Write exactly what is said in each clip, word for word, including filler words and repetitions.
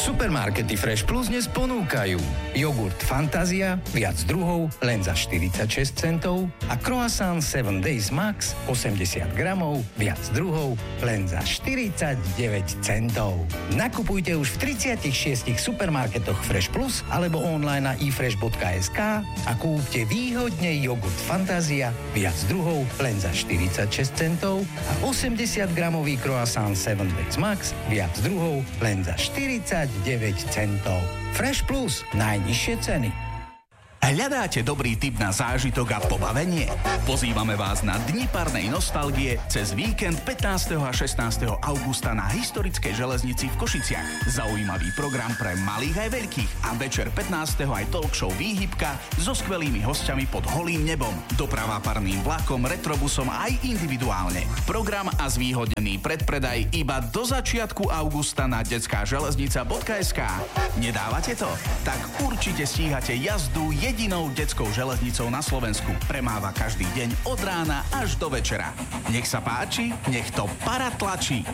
Supermarkety Fresh Plus dnes ponúkajú jogurt Fantázia, viac druhov, len za štyridsaťšesť centov a croissant seven Days Max, osemdesiat gramov, viac druhov, len za štyridsaťdeväť centov. Nakupujte už v tridsiatich šiestich supermarketoch Fresh Plus alebo online na i fresh bodka es ká a kúpte výhodne jogurt Fantázia, viac druhov, len za štyridsaťšesť centov a osemdesiat gramový croissant seven Days Max, viac druhov, len za štyridsaťdeväť centov. Fresh Plus, najnižšie ceny. Hľadáte dobrý tip na zážitok a pobavenie? Pozývame vás na Dni parnej nostalgie cez víkend pätnásteho a šestnásteho augusta na historickej železnici v Košiciach. Zaujímavý program pre malých aj veľkých a večer pätnásteho aj talk show Výhybka so skvelými hostiami pod holým nebom. Doprava parným vlakom, retrobusom aj individuálne. Program a zvýhodnený predpredaj iba do začiatku augusta na detská železnica bodka es ká. Nedávate to? Tak určite stíhate jazdu jedinou detskou železnicou na Slovensku. Premáva každý deň od rána až do večera. Nech sa páči, nech to para tlačí.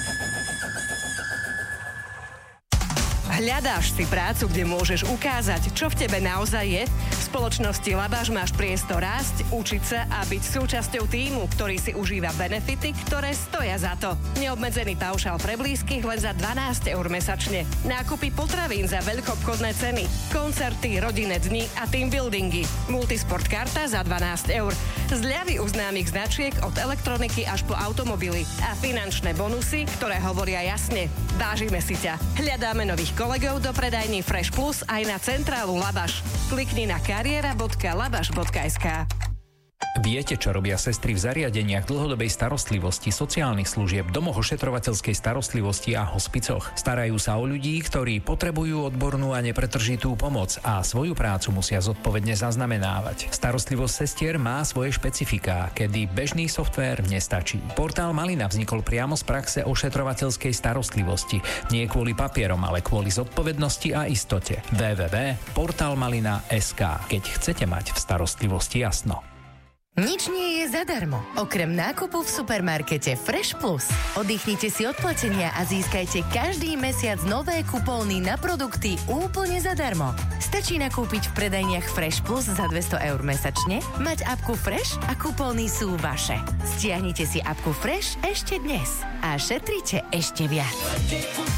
Hľadáš si prácu, kde môžeš ukázať, čo v tebe naozaj je? V spoločnosti Labaš máš priestor rásť, učiť sa a byť súčasťou tímu, ktorý si užíva benefity, ktoré stoja za to. Neobmedzený paušál pre blízkych len za dvanásť eur mesačne. Nákupy potravín za veľkoobchodné ceny. Koncerty, rodinné dni a team buildingy. Multisport karta za dvanásť eur. Zľavy u známych značiek od elektroniky až po automobily. A finančné bonusy, ktoré hovoria jasne. Vážime si ťa. Hľadáme nových kolegov do predajní Fresh Plus aj na centrálu Labaš. Klikni na kariéra bodka labaš bodka es ká. Viete, čo robia sestry v zariadeniach dlhodobej starostlivosti, sociálnych služieb, domoch ošetrovateľskej starostlivosti a hospicoch? Starajú sa o ľudí, ktorí potrebujú odbornú a nepretržitú pomoc a svoju prácu musia zodpovedne zaznamenávať. Starostlivosť sestier má svoje špecifiká, kedy bežný softvér nestačí. Portál Malina vznikol priamo z praxe ošetrovateľskej starostlivosti. Nie kvôli papierom, ale kvôli zodpovednosti a istote. w w w bodka portál malina bodka es ká. Keď chcete mať v starostlivosti jasno. Nič nie je zadarmo, okrem nákupu v supermarkete Fresh Plus. Oddychnite si od platenia a získajte každý mesiac nové kupóny na produkty úplne zadarmo. Stačí nakúpiť v predajniach Fresh Plus za dvesto eur mesačne, mať apku Fresh a kupóny sú vaše. Stiahnite si apku Fresh ešte dnes a šetrite ešte viac.